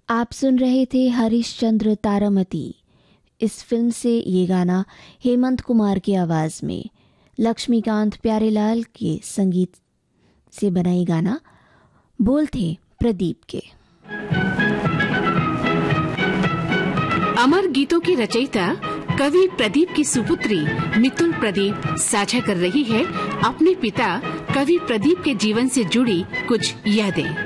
आप सुन रहे थे हरिश्चंद्र तारामती। इस फिल्म से ये गाना हेमंत कुमार की आवाज में लक्ष्मीकांत प्यारेलाल के संगीत से बनाई गाना, बोल थे प्रदीप के। अमर गीतों की रचयिता कवि प्रदीप की सुपुत्री मितुल प्रदीप साझा कर रही है अपने पिता कवि प्रदीप के जीवन से जुड़ी कुछ यादें।